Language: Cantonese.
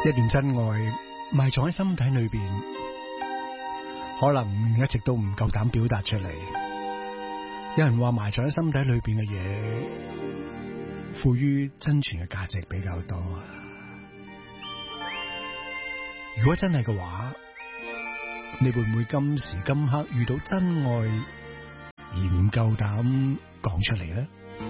一段真愛埋藏喺心底裏邊，可能一直都唔夠膽表達出嚟。有人話埋藏喺心底裏邊嘅嘢，賦予真存嘅價值比較多。如果真係嘅話，你會唔會今時今刻遇到真愛而唔夠膽講出嚟呢？